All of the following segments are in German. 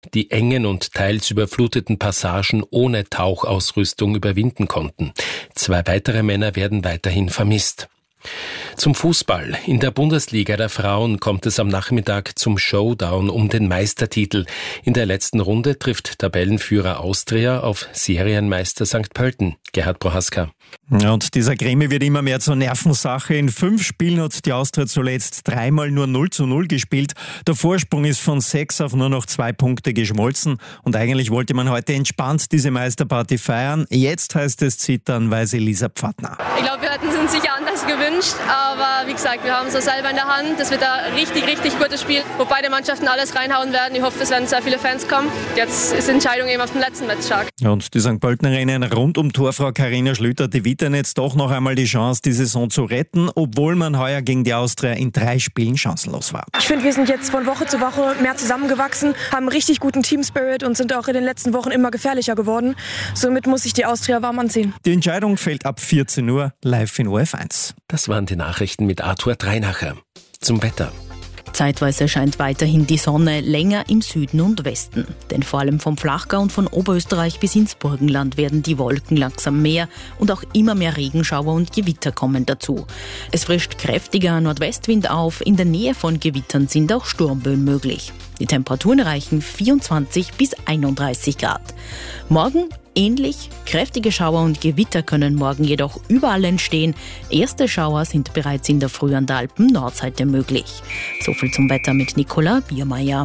die engen und teils überfluteten Passagen ohne Tauchausrüstung überwinden konnten. 2 weitere Männer werden weiterhin vermisst. Zum Fußball. In der Bundesliga der Frauen kommt es am Nachmittag zum Showdown um den Meistertitel. In der letzten Runde trifft Tabellenführer Austria auf Serienmeister St. Pölten. Gerhard Prohaska. Ja, und dieser Krimi wird immer mehr zur Nervensache. In 5 Spielen hat die Austria zuletzt 3-mal nur 0:0 gespielt. Der Vorsprung ist von 6 auf nur noch 2 Punkte geschmolzen. Und eigentlich wollte man heute entspannt diese Meisterparty feiern. Jetzt heißt es zittern, weiß Elisa Pfadner. Ich glaube, wir hätten es uns sicher anders gewünscht. Aber wie gesagt, wir haben es selber in der Hand. Das wird ein richtig, richtig gutes Spiel, wo beide Mannschaften alles reinhauen werden. Ich hoffe, es werden sehr viele Fans kommen. Jetzt ist die Entscheidung eben auf dem letzten Match stark. Und die St. Pöltenerinnen rund um Torfrau Carina Schlüter, die wittern jetzt doch noch einmal die Chance, die Saison zu retten, obwohl man heuer gegen die Austria in 3 Spielen chancenlos war. Ich finde, wir sind jetzt von Woche zu Woche mehr zusammengewachsen, haben richtig guten Team-Spirit und sind auch in den letzten Wochen immer gefährlicher geworden. Somit muss sich die Austria warm anziehen. Die Entscheidung fällt ab 14 Uhr live in ORF1. Das waren die Nachrichten mit Arthur Dreinacher. Zum Wetter. Zeitweise scheint weiterhin die Sonne, länger im Süden und Westen. Denn vor allem vom Flachgau und von Oberösterreich bis ins Burgenland werden die Wolken langsam mehr und auch immer mehr Regenschauer und Gewitter kommen dazu. Es frischt kräftiger Nordwestwind auf, in der Nähe von Gewittern sind auch Sturmböen möglich. Die Temperaturen erreichen 24 bis 31 Grad. Morgen ähnlich, kräftige Schauer und Gewitter können morgen jedoch überall entstehen. Erste Schauer sind bereits in der Früh an der Alpen-Nordseite möglich. Soviel zum Wetter mit Nicola Biermeier.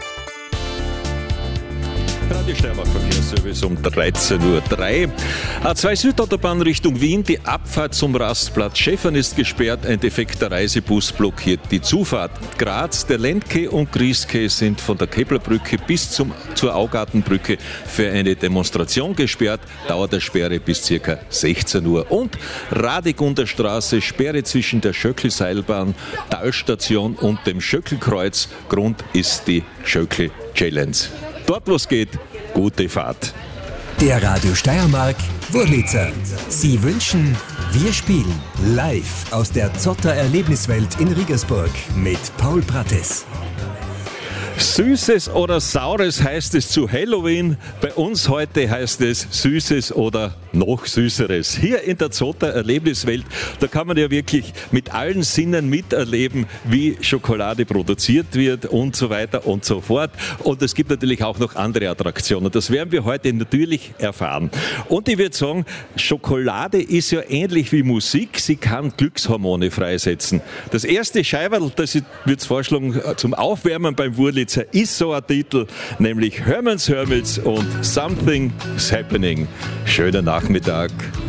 Radio Steiermark Verkehrsservice um 13.03 Uhr. A2 Südautobahn Richtung Wien, die Abfahrt zum Rastplatz Schäfern ist gesperrt, ein defekter Reisebus blockiert die Zufahrt. Graz, der Lendke und Grieske sind von der Keplerbrücke bis zur Augartenbrücke für eine Demonstration gesperrt, Dauer der Sperre bis ca. 16 Uhr. Und Radigunder Straße, Sperre zwischen der Schöckl-Seilbahn, Talstation und dem Schöcklkreuz. Grund ist die Schöckl-Challenge. Dort, wo es geht, gute Fahrt. Der Radio Steiermark Wurlitzer. Sie wünschen, wir spielen live aus der Zotter Erlebniswelt in Regensburg mit Paul Prattes. Süßes oder Saures heißt es zu Halloween. Bei uns heute heißt es Süßes oder noch Süßeres. Hier in der Zotter Erlebniswelt, da kann man ja wirklich mit allen Sinnen miterleben, wie Schokolade produziert wird und so weiter und so fort. Und es gibt natürlich auch noch andere Attraktionen. Das werden wir heute natürlich erfahren. Und ich würde sagen, Schokolade ist ja ähnlich wie Musik. Sie kann Glückshormone freisetzen. Das erste Scheiberl, das ich würde vorschlagen, zum Aufwärmen beim Wurlitzer, ist so ein Titel, nämlich Herman's Hermits und Something's Happening. Schönen Nachmittag.